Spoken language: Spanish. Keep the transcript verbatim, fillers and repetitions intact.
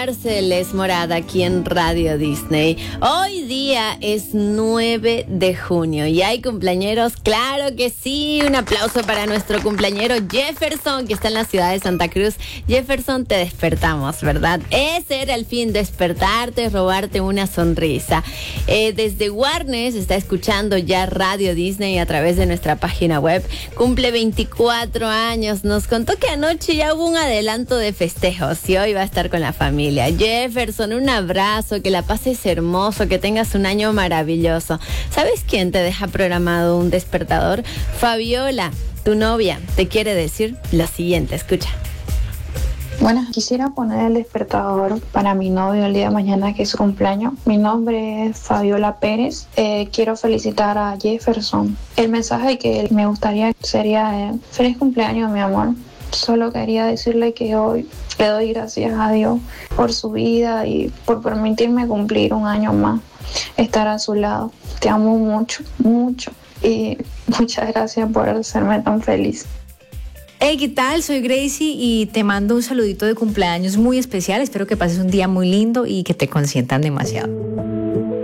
Arceles Morada aquí en Radio Disney. Hoy día es nueve de junio y hay cumpleañeros, claro que sí. Un aplauso para nuestro cumpleañero Jefferson, que está en la ciudad de Santa Cruz. Jefferson, te despertamos, ¿verdad? Ese era el fin, despertarte, robarte una sonrisa. Eh, desde Warnes está escuchando ya Radio Disney a través de nuestra página web. Cumple veinticuatro años. Nos contó que anoche ya hubo un adelanto de festejos y hoy va a estar con la familia. Jefferson, un abrazo, que la pases hermoso, que tengas un año maravilloso. ¿Sabes quién te deja programado un despertador? Fabiola, tu novia, te quiere decir lo siguiente, escucha. Bueno, quisiera poner el despertador para mi novio el día de mañana, que es su cumpleaños. Mi nombre es Fabiola Pérez. Eh, quiero felicitar a Jefferson. El mensaje que me gustaría sería eh, feliz cumpleaños, mi amor. Solo quería decirle que hoy le doy gracias a Dios por su vida y por permitirme cumplir un año más, estar a su lado. Te amo mucho, mucho y muchas gracias por hacerme tan feliz. Hey, ¿qué tal? Soy Gracie y te mando un saludito de cumpleaños muy especial. Espero que pases un día muy lindo y que te consientan demasiado.